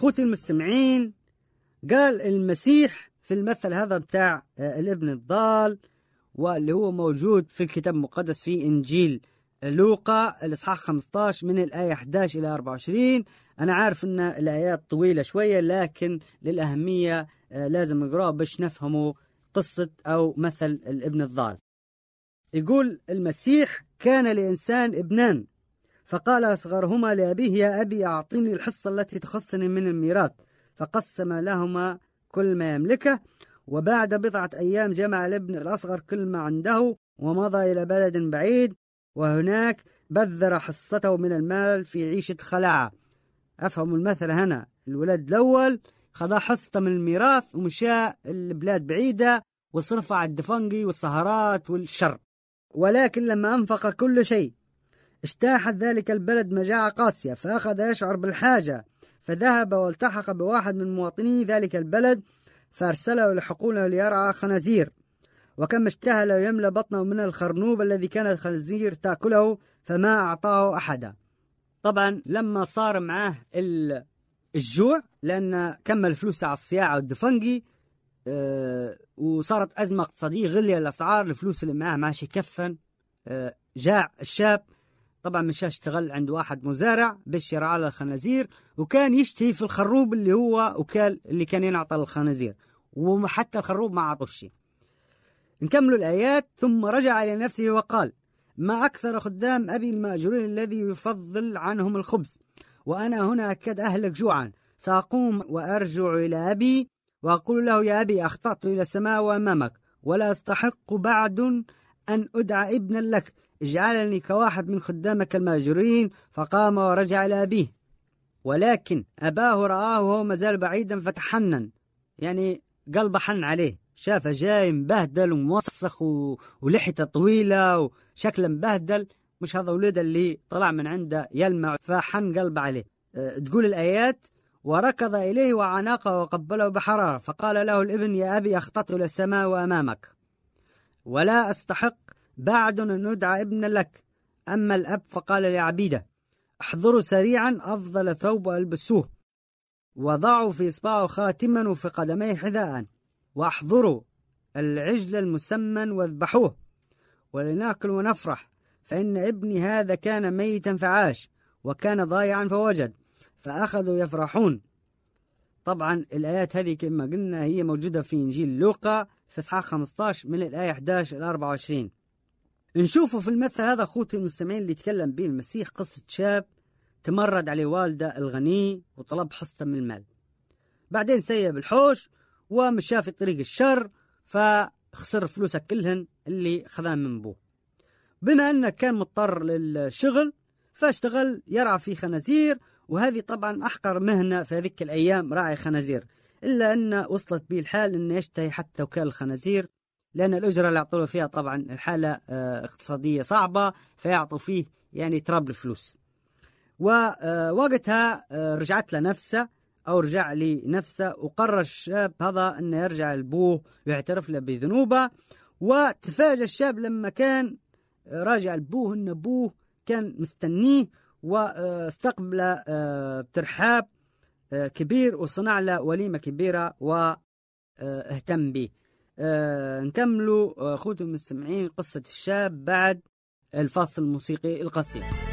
أخوتي المستمعين، قال المسيح في المثل هذا بتاع الابن الضال، واللي هو موجود في الكتاب المقدس في إنجيل لوقا الإصحاح 15 من الآية 11 إلى 24. أنا عارف أن الآيات طويلة شوية، لكن للأهمية لازم نقرأ باش نفهموا قصة أو مثل الابن الضال. يقول المسيح: كان لإنسان ابنان، فقال أصغرهما لأبيه: يا أبي أعطيني الحصة التي تخصني من الميراث، فقسم لهما كل ما يملكه. وبعد بضعة أيام جمع الابن الأصغر كل ما عنده ومضى إلى بلد بعيد، وهناك بذر حصته من المال في عيشة خلاعة. أفهم المثل هنا، الولد الأول خذا حصته من الميراث ومشى البلاد بعيدة وصرف على الدفنقي والسهرات والشر، ولكن لما أنفق كل شيء اجتاحت ذلك البلد مجاعة قاسية، فأخذ يشعر بالحاجة، فذهب والتحق بواحد من مواطني ذلك البلد، فأرسله لحقوله ليرعى خنازير، وكم اشتهى له يملأ بطنه من الخرنوب الذي كانت الخنازير تأكله، فما أعطاه أحدا. طبعا لما صار معاه الجوع، لأن كمل فلوسه على الصياعة والدفنقي، وصارت أزمة اقتصادية، غلي الأسعار، الفلوس اللي معاه ماشي كفن. جاع الشاب، طبعا مشى اشتغل عند واحد مزارع باش يرعى له الخنازير، وكان يشتهي في الخروب اللي هو وكال اللي كان ينعطى للخنازير، وحتى الخروب ما عطوش شيء. نكملوا الآيات. ثم رجع إلى نفسه وقال: ما أكثر خدام أبي المأجورين الذي يفضل عنهم الخبز، وأنا هنا أكاد أهلك جوعا. سأقوم وأرجع إلى أبي وأقول له: يا أبي، أخطأت إلى السماء وأمامك، ولا أستحق بعد أن أدعى ابنا لك، اجعلني كواحد من خدامك المأجورين. فقام ورجع إلى أبيه. ولكن أباه رآه وهو مازال بعيدا فتحنن، يعني قلبه حن عليه، شافه جاي مبهدل وموسخ ولحيته طويلة وشكله مبهدل، مش هذا ولد اللي طلع من عنده يلمع، فحن قلبه عليه. تقول الآيات: وركض إليه وعناقه وقبله بحرارة، فقال له الابن: يا أبي، أخطأت إلى السماء وأمامك، ولا أستحق بعد أن ندعى ابنا لك. أما الأب فقال لعبيده: احضروا سريعا أفضل ثوب ألبسوه، وضعوا في إصبعه خاتما وفي قدميه حذاء، وأحضروا العجل المسمن واذبحوه، ولنأكل ونفرح، فإن ابني هذا كان ميتا فعاش، وكان ضايعا فوجد. فأخذوا يفرحون. طبعا الآيات هذه كما قلنا هي موجودة في إنجيل لوقا في إصحاح 15 من الآية 11 إلى 24. نشوفوا في المثل هذا أخوتي المستمعين اللي يتكلم به المسيح قصة شاب تمرد عليه والده الغني وطلب حصته من المال، بعدين سيب الحوش ومشى في طريق الشر، فخسر فلوسه كلهن اللي خذاه من أبوه. بما أنه كان مضطر للشغل فاشتغل يرعى في خنازير، وهذه طبعا أحقر مهنة في هذيك الأيام، راعي خنازير، إلا أن وصلت به الحال أن يشتهي حتى وكال الخنازير، لأن الأجرة اللي يعطوا فيها طبعا الحالة اقتصادية صعبة، فيعطوا فيه يعني تراب الفلوس. ووقتها رجعت له نفسه أو رجع لي نفسه، وقرر الشاب هذا أنه يرجع لأبوه ويعترف له بذنوبه. وتفاجأ الشاب لما كان راجع لأبوه أن أبوه كان مستنيه واستقبل بترحاب كبير، وصنع له وليمة كبيرة واهتم به. نكملوا أخوتي المستمعين قصة الشاب بعد الفاصل الموسيقي القصير.